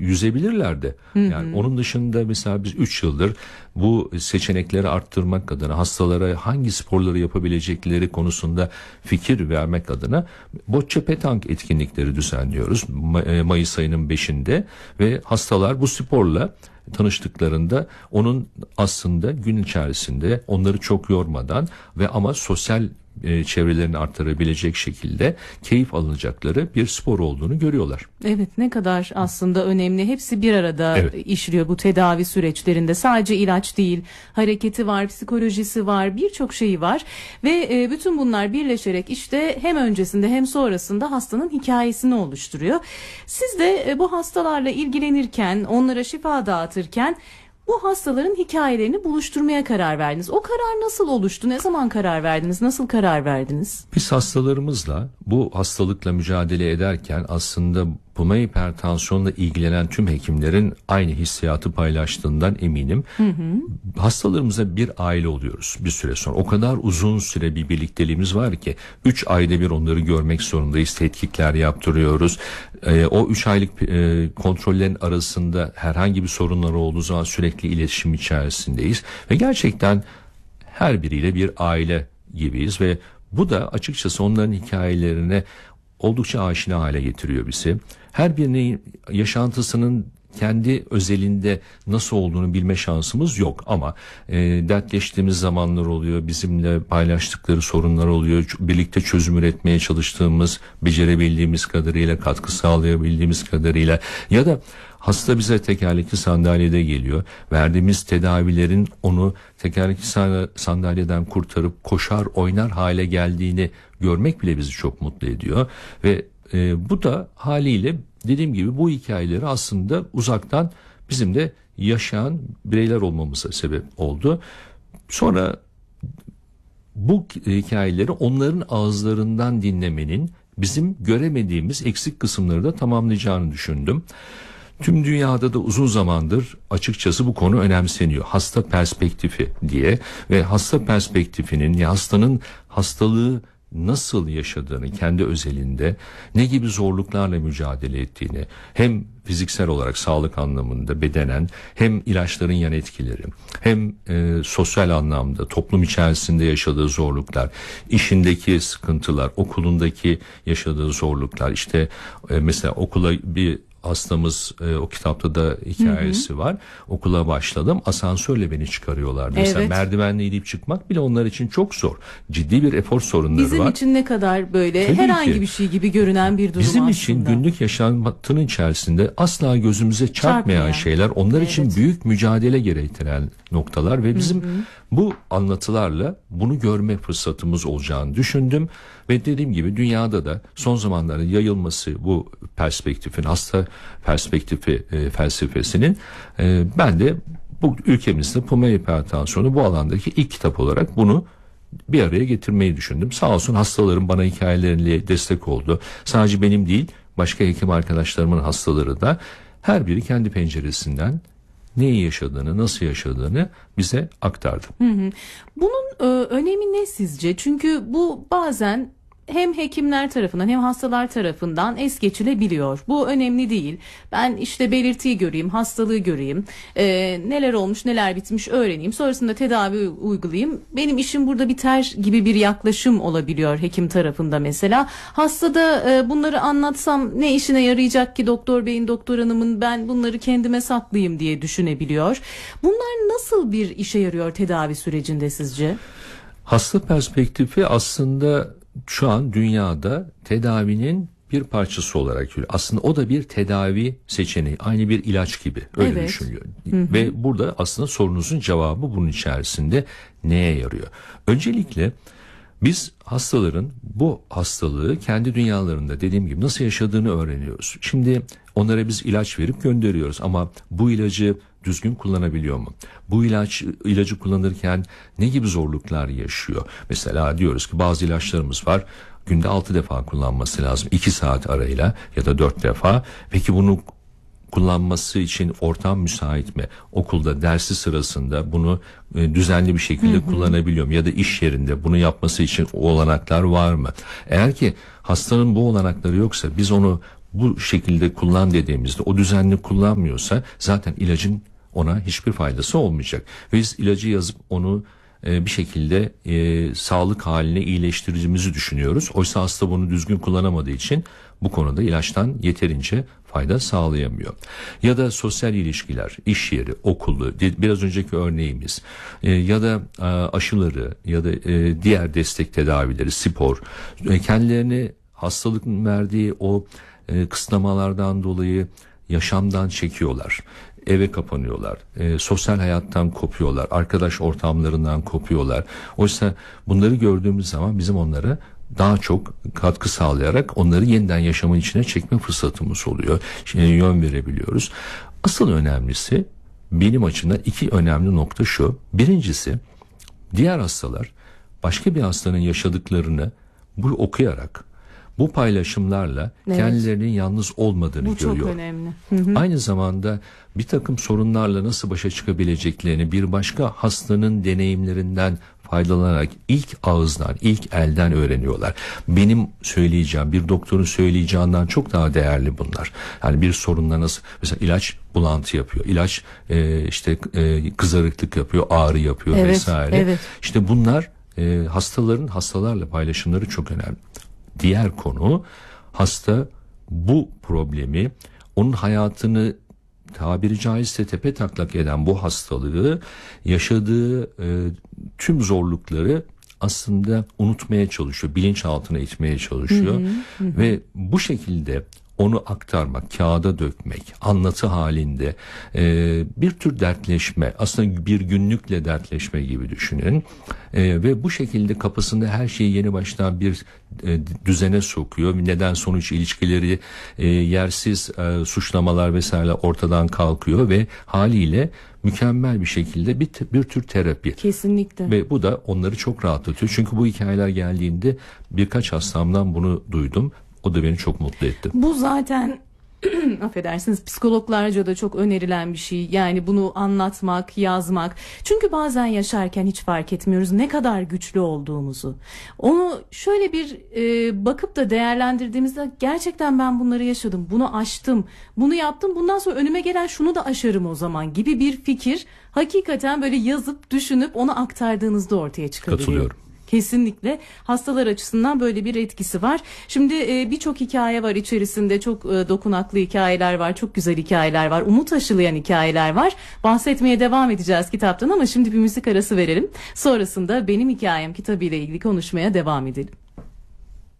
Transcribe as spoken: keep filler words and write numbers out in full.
yüzebilirler de. Hı hı. Yani onun dışında mesela biz üç yıldır bu seçenekleri arttırmak adına, hastalara hangi sporları yapabilecekleri konusunda fikir vermek adına bocce petank etkinlikleri düzenliyoruz Mayıs ayının beşinde ve hastalar bu sporla tanıştıklarında onun aslında gün içerisinde onları çok yormadan ve ama sosyal e, çevrelerini arttırabilecek şekilde keyif alınacakları bir spor olduğunu görüyorlar. Evet, ne kadar aslında önemli. Hepsi bir arada evet. işliyor bu tedavi süreçlerinde. Sadece ilaç değil, hareketi var, psikolojisi var, birçok şeyi var ve e, bütün bunlar birleşerek işte hem öncesinde hem sonrasında hastanın hikayesini oluşturuyor. Siz de e, bu hastalarla ilgilenirken, onlara şifa dağıtırken bu hastaların hikayelerini buluşturmaya karar verdiniz. O karar nasıl oluştu? Ne zaman karar verdiniz? Nasıl karar verdiniz? Biz hastalarımızla bu hastalıkla mücadele ederken aslında pulmoner hipertansiyonla ilgilenen tüm hekimlerin aynı hissiyatı paylaştığından eminim. Hı hı. Hastalarımıza bir aile oluyoruz bir süre sonra. O kadar uzun süre bir birlikteliğimiz var ki üç ayda bir onları görmek zorundayız. Tetkikler yaptırıyoruz. Ee, o üç aylık e, kontrollerin arasında herhangi bir sorunlar olduğu zaman sürekli iletişim içerisindeyiz. Ve gerçekten her biriyle bir aile gibiyiz ve bu da açıkçası onların hikayelerine oldukça aşina hale getiriyor bizi. Her birinin yaşantısının kendi özelinde nasıl olduğunu bilme şansımız yok ama e, dertleştiğimiz zamanlar oluyor, bizimle paylaştıkları sorunlar oluyor, birlikte çözüm üretmeye çalıştığımız, becerebildiğimiz kadarıyla, katkı sağlayabildiğimiz kadarıyla ya da hasta bize tekerlekli sandalyede geliyor. Verdiğimiz tedavilerin onu tekerlekli sandalyeden kurtarıp koşar oynar hale geldiğini görmek bile bizi çok mutlu ediyor. Ve e, bu da haliyle dediğim gibi bu hikayeleri aslında uzaktan bizim de yaşayan bireyler olmamıza sebep oldu. Sonra bu hikayeleri onların ağızlarından dinlemenin bizim göremediğimiz eksik kısımları da tamamlayacağını düşündüm. Tüm dünyada da uzun zamandır açıkçası bu konu önemseniyor. Hasta perspektifi diye ve hasta perspektifinin ya hastanın hastalığı nasıl yaşadığını, kendi özelinde ne gibi zorluklarla mücadele ettiğini hem fiziksel olarak sağlık anlamında bedenen hem ilaçların yan etkileri hem e, sosyal anlamda toplum içerisinde yaşadığı zorluklar, işindeki sıkıntılar, okulundaki yaşadığı zorluklar işte e, mesela okula bir hastamız e, o kitapta da hikayesi hı hı. var. Okula başladım. Asansörle beni çıkarıyorlardı. Evet. Mesela merdivenle inip çıkmak bile onlar için çok zor. Ciddi bir efor sorunları Bizim var. Bizim için ne kadar böyle Tabii herhangi ki. bir şey gibi görünen bir durum Bizim aslında. için günlük yaşantının içerisinde asla gözümüze çarpmayan, çarpmayan. şeyler onlar evet. için büyük mücadele gerektiren noktalar ve bizim hı hı. bu anlatılarla bunu görme fırsatımız olacağını düşündüm. Ve dediğim gibi dünyada da son zamanlarda yayılması bu perspektifin, hasta perspektifi e, felsefesinin e, ben de bu ülkemizde pulmoner hipertansiyonu bu alandaki ilk kitap olarak bunu bir araya getirmeyi düşündüm. Sağ olsun hastalarım bana hikayeleriyle destek oldu. Sadece benim değil, başka hekim arkadaşlarımın hastaları da her biri kendi penceresinden neyi yaşadığını, nasıl yaşadığını bize aktardı. Hı hı. Bunun e, önemi ne sizce? Çünkü bu bazen hem hekimler tarafından hem hastalar tarafından es geçilebiliyor. Bu önemli değil. Ben işte belirtiyi göreyim, hastalığı göreyim, e, neler olmuş, neler bitmiş öğreneyim. Sonrasında tedavi uygulayayım. Benim işim burada biter gibi bir yaklaşım olabiliyor hekim tarafında mesela. Hastada e, bunları anlatsam ne işine yarayacak ki doktor beyin, doktor hanımın, ben bunları kendime saklayayım diye düşünebiliyor. Bunlar nasıl bir işe yarıyor tedavi sürecinde sizce? Hasta perspektifi aslında şu an dünyada tedavinin bir parçası olarak görüyor. Aslında o da bir tedavi seçeneği. Aynı bir ilaç gibi. Öyle evet. düşünülüyor. Hı hı. Ve burada aslında sorunuzun cevabı bunun içerisinde neye yarıyor? Öncelikle biz hastaların bu hastalığı kendi dünyalarında dediğim gibi nasıl yaşadığını öğreniyoruz. Şimdi onlara biz ilaç verip gönderiyoruz ama bu ilacı düzgün kullanabiliyor mu? Bu ilaç ilacı kullanırken ne gibi zorluklar yaşıyor? Mesela diyoruz ki bazı ilaçlarımız var. Günde altı defa kullanması lazım. iki saat arayla ya da dört defa. Peki bunu kullanması için ortam müsait mi? Okulda dersi sırasında bunu e, düzenli bir şekilde hı hı. kullanabiliyor mu? Ya da iş yerinde bunu yapması için olanaklar var mı? Eğer ki hastanın bu olanakları yoksa biz onu bu şekilde kullan dediğimizde o düzenli kullanmıyorsa zaten ilacın ona hiçbir faydası olmayacak. Ve biz ilacı yazıp onu e, bir şekilde e, sağlık haline iyileştireceğimizi düşünüyoruz. Oysa hasta bunu düzgün kullanamadığı için bu konuda ilaçtan yeterince fayda sağlayamıyor. Ya da sosyal ilişkiler, iş yeri, okulu, biraz önceki örneğimiz e, ya da e, aşıları ya da e, diğer destek tedavileri, spor, e, kendilerini hastalıkın verdiği o e, kısıtlamalardan dolayı yaşamdan çekiyorlar. Eve kapanıyorlar, e, sosyal hayattan kopuyorlar, arkadaş ortamlarından kopuyorlar. Oysa bunları gördüğümüz zaman bizim onlara daha çok katkı sağlayarak onları yeniden yaşamın içine çekme fırsatımız oluyor. Şimdi yön verebiliyoruz. Asıl önemlisi benim açımdan iki önemli nokta şu. Birincisi, diğer hastalar başka bir hastanın yaşadıklarını bu okuyarak, bu paylaşımlarla evet, kendilerinin yalnız olmadığını bu görüyor. Bu çok önemli. Hı hı. Aynı zamanda bir takım sorunlarla nasıl başa çıkabileceklerini bir başka hastanın deneyimlerinden faydalanarak ilk ağızdan, ilk elden öğreniyorlar. Benim söyleyeceğim, bir doktorun söyleyeceğinden çok daha değerli bunlar. Yani bir sorunla nasıl, mesela ilaç bulantı yapıyor, ilaç e, işte e, kızarıklık yapıyor, ağrı yapıyor evet, vesaire. Evet. İşte bunlar e, hastaların hastalarla paylaşımları çok önemli. Diğer konu, hasta bu problemi, onun hayatını tabiri caizse tepe taklak eden bu hastalığı, yaşadığı e, tüm zorlukları aslında unutmaya çalışıyor, bilinçaltına itmeye çalışıyor. Hı hı, hı. Ve bu şekilde onu aktarmak, kağıda dökmek, anlatı halinde e, bir tür dertleşme, aslında bir günlükle dertleşme gibi düşünün. E, ve bu şekilde kafasında her şeyi yeni baştan bir e, düzene sokuyor. Neden sonuç ilişkileri, e, yersiz e, suçlamalar vesaire ortadan kalkıyor ve haliyle mükemmel bir şekilde bir, bir tür terapi. Kesinlikle. Ve bu da onları çok rahatlatıyor. Çünkü bu hikayeler geldiğinde birkaç hastamdan bunu duydum. O da beni çok mutlu etti. Bu zaten affedersiniz, psikologlarca da çok önerilen bir şey. Yani bunu anlatmak, yazmak. Çünkü bazen yaşarken hiç fark etmiyoruz ne kadar güçlü olduğumuzu. Onu şöyle bir e, bakıp da değerlendirdiğimizde gerçekten ben bunları yaşadım, bunu aştım, bunu yaptım. Bundan sonra önüme gelen şunu da aşarım o zaman gibi bir fikir hakikaten böyle yazıp düşünüp onu aktardığınızda ortaya çıkabiliyor. Katılıyorum. Kesinlikle hastalar açısından böyle bir etkisi var. Şimdi e, birçok hikaye var içerisinde, çok e, dokunaklı hikayeler var, çok güzel hikayeler var, umut aşılayan hikayeler var. Bahsetmeye devam edeceğiz kitaptan ama şimdi bir müzik arası verelim. Sonrasında Benim Hikayem kitabıyla ilgili konuşmaya devam edelim.